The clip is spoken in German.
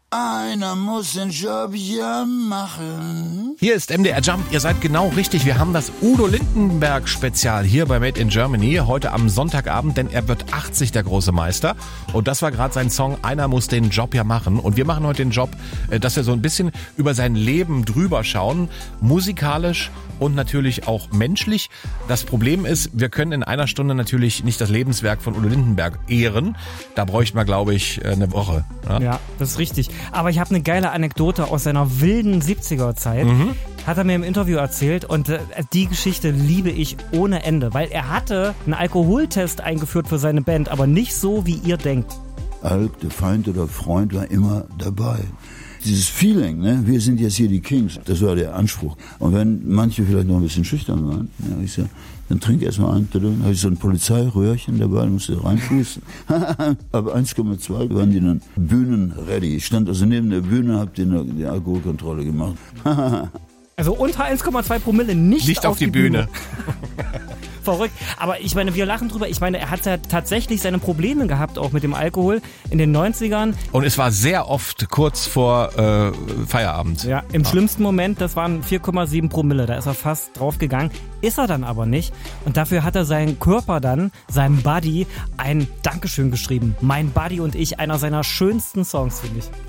Einer muss den Job ja machen. Hier ist MDR Jump, ihr seid genau richtig. Wir haben das Udo Lindenberg Spezial hier bei Made in Germany, heute am Sonntagabend, denn er wird 80, der große Meister. Und das war gerade sein Song, Einer muss den Job ja machen. Und wir machen heute den Job, dass wir so ein bisschen über sein Leben drüber schauen, musikalisch und natürlich auch menschlich. Das Problem ist, wir können in einer Stunde natürlich nicht das Lebenswerk von Udo Lindenberg ehren. Da bräuchten wir, glaube ich, eine Woche. Ja, das ist richtig. Aber ich habe eine geile Anekdote aus seiner wilden 70er-Zeit. Hat er mir im Interview erzählt und die Geschichte liebe ich ohne Ende, weil er hatte einen Alkoholtest eingeführt für seine Band, aber nicht so, wie ihr denkt. Der Feind oder Freund war immer dabei. Dieses Feeling, ne? Wir sind jetzt hier die Kings, das war der Anspruch. Und wenn manche vielleicht noch ein bisschen schüchtern waren, ja, ich sag, dann trink erstmal einen, dann habe ich so ein Polizeiröhrchen dabei, musste reinschießen. Ab 1,2 waren die dann bühnenready. Ich stand also neben der Bühne, habe die Alkoholkontrolle gemacht. Also unter 1,2 Promille nicht auf die Bühne. Verrückt. Aber ich meine, wir lachen drüber. Ich meine, er hat ja tatsächlich seine Probleme gehabt, auch mit dem Alkohol in den 90ern. Und es war sehr oft kurz vor Feierabend. Ja, im schlimmsten Moment, das waren 4,7 Promille. Da ist er fast drauf gegangen. Ist er dann aber nicht. Und dafür hat er seinen Körper dann, seinem Buddy, ein Dankeschön geschrieben. Mein Buddy und ich, einer seiner schönsten Songs, finde ich.